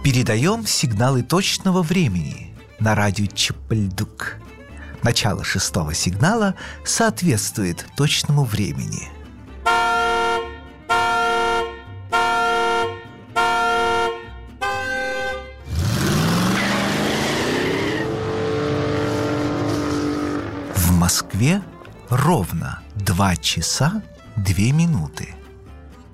Передаем сигналы точного времени на радио Чапальдук. Начало 6-го сигнала соответствует точному времени. В Москве ровно 2 часа 2 минуты.